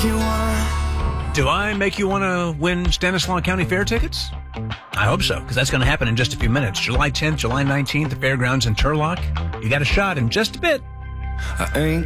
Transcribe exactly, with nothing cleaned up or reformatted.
you wanna... Do I make you want to win Stanislaus County Fair tickets? I hope so, because that's going to happen in just a few minutes. July tenth, July nineteenth, the fairgrounds in Turlock. You got a shot in just a bit. I ain't